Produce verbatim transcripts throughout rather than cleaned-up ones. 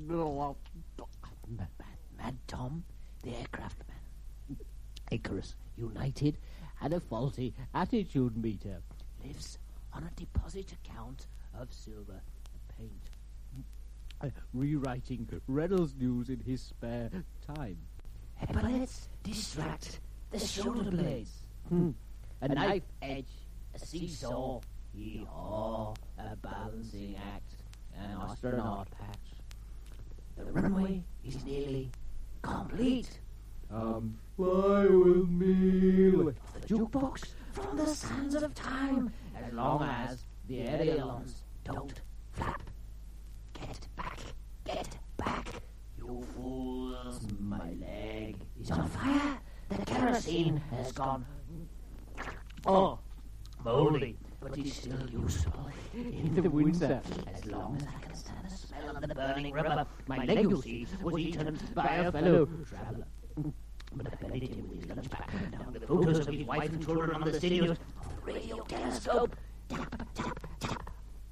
Mad, Mad Tom, the aircraft man. Icarus United had a faulty attitude meter. Lives on a deposit account of silver paint. Uh, rewriting Reynolds News in his spare time. Epaulets distract the shoulder blades. Hmm. A knife edge, a seesaw, hee-haw, a balancing act, an astronaut patch. The runway is nearly complete. Um, fly with me. The jukebox from the sands of time, as long as the ailerons don't flap. Get back, get back, you fools. My leg is on fire. The kerosene has gone. Oh, moldy, but it's still useful in the winter. As long as I can stand the smell of the burning rubber, my leg, you see, was eaten by a fellow traveller. But I buried him with his lunch pack, down with photos of his wife and children on the studios of the radio telescope. Tap, tap, tap.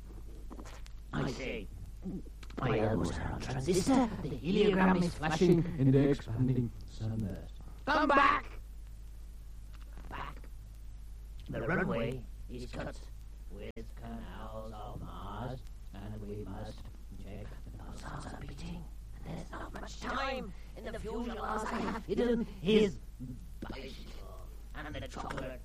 I say, my elbows are on transistor, the heliogram is flashing in the expanding sunburst. Come back! Back. The runway is cut with canals of Mars, and we must check the pulsars are beating. And there's not much time. In the fuselage I have hidden his bicycle and the chocolate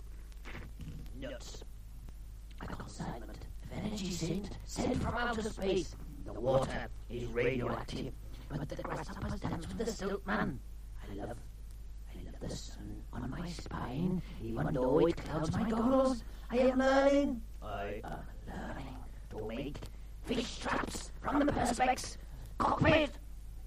nuts. A consignment of energy sent, sent from outer space. The water is radioactive, but the grasshoppers dance with the siltman. I love, I love the sun on my spine, even though it clouds my goggles. I am learning, I am learning to make fish traps from the perspex cockpit.